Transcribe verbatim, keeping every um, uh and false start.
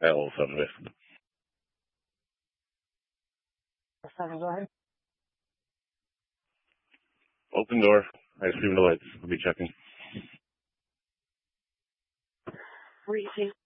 Hello, seven fifty. Seven, go ahead. Open door. I assume the lights. I'll be checking. Where you see?